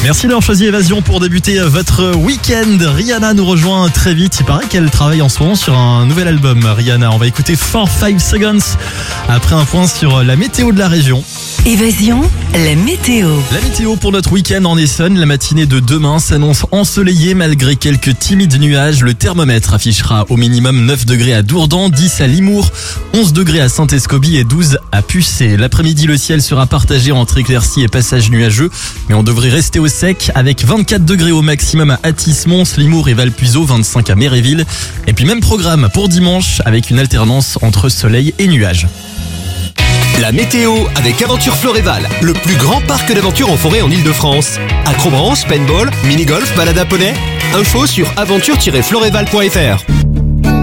Merci d'avoir choisi Évasion pour débuter votre week-end. Rihanna nous rejoint très vite. Il paraît qu'elle travaille en ce moment sur un nouvel album. Rihanna, on va écouter 4-5 Seconds après un point sur la météo de la région. Évasion, la météo. La météo pour notre week-end en Essonne. La matinée de demain s'annonce ensoleillée malgré quelques timides nuages. Le thermomètre affichera au minimum 9 degrés à Dourdan, 10 à Limours, 11 degrés à Saint-Escobie et 12 à Pucé. L'après-midi, le ciel sera partagé entre éclaircies et passages nuageux, mais on devrait rester au sec avec 24 degrés au maximum à Athis, Mons, Limours et Valpuiseau, 25 à Méréville. Et puis même programme pour dimanche avec une alternance entre soleil et nuages. La météo avec Aventure Floréval, le plus grand parc d'aventure en forêt en Ile-de-France. Acrobranche, paintball, mini-golf, balade à poney. Info sur aventure-floréval.fr.